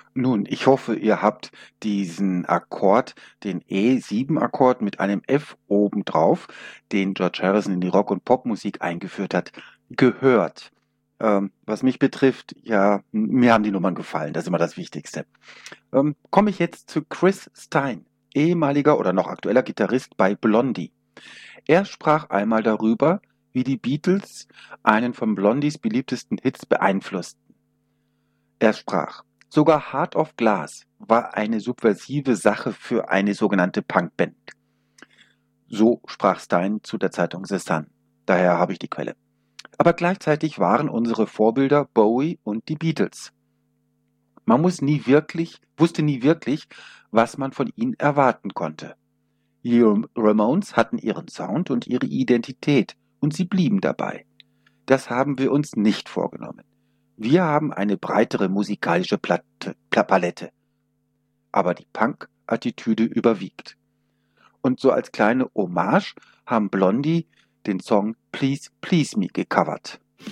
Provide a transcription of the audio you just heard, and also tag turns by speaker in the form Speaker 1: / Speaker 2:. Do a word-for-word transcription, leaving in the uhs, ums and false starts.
Speaker 1: Nun, ich hoffe, ihr habt diesen Akkord, den E sieben Akkord mit einem F obendrauf, den George Harrison in die Rock- und Popmusik eingeführt hat, gehört. Ähm, was mich betrifft, ja, m- mir haben die Nummern gefallen, das ist immer das Wichtigste. Ähm, komme ich jetzt zu Chris Stein, ehemaliger oder noch aktueller Gitarrist bei Blondie. Er sprach einmal darüber, wie die Beatles einen von Blondies beliebtesten Hits beeinflussten. Er sprach: „Sogar Heart of Glass war eine subversive Sache für eine sogenannte Punkband." So sprach Stein zu der Zeitung The Sun. Daher habe ich die Quelle. Aber gleichzeitig waren unsere Vorbilder Bowie und die Beatles. Man muss nie wirklich, wusste nie wirklich, was man von ihnen erwarten konnte. Die Ramones hatten ihren Sound und ihre Identität und sie blieben dabei. Das haben wir uns nicht vorgenommen. Wir haben eine breitere musikalische Platte, Palette, aber die Punk-Attitüde überwiegt. Und so als kleine Hommage haben Blondie den Song Please Please Me gecovert.